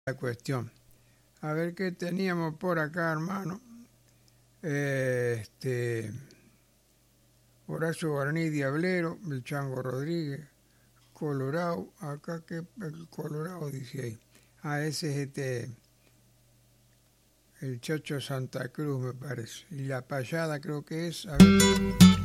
la cuestión. A ver qué teníamos por acá, hermano. Horacio Guaraní Diablero, el Chango Rodríguez, Colorado, acá que el Colorado dice ahí. Ese es el Chocho Santa Cruz, me parece. Y la Payada creo que es, a ver.